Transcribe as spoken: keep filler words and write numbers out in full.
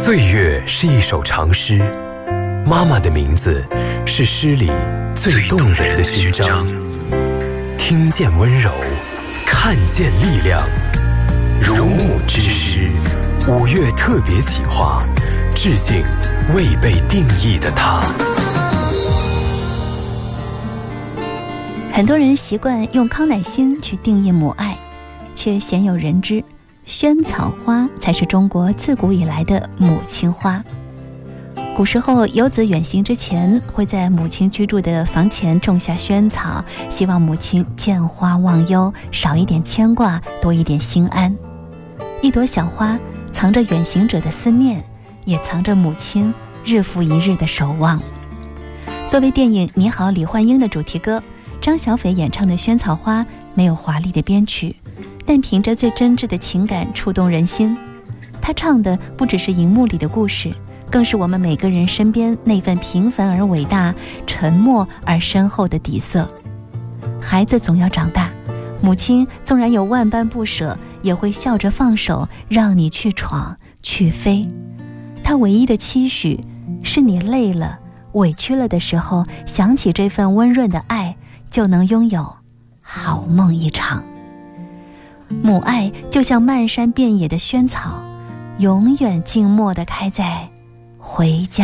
岁月是一首长诗，妈妈的名字是诗里最动人的勋章。听见温柔，看见力量。如母之诗，五月特别企划，致敬未被定义的她。 很多人习惯用康乃馨去定义母爱，却鲜有人知，萱草花才是中国自古以来的母亲花。古时候游子远行之前，会在母亲居住的房前种下萱草，希望母亲见花忘忧，少一点牵挂，多一点心安。一朵小花藏着远行者的思念，也藏着母亲日复一日的守望。作为电影《你好，李焕英》的主题歌，张小斐演唱的《萱草花》没有华丽的编曲，但凭着最真挚的情感触动人心。他唱的不只是荧幕里的故事，更是我们每个人身边那份平凡而伟大、沉默而深厚的底色。孩子总要长大，母亲纵然有万般不舍，也会笑着放手，让你去闯去飞。她唯一的期许是你累了委屈了的时候，想起这份温润的爱，就能拥有好梦一场。母爱就像漫山遍野的萱草，永远静默地开在回家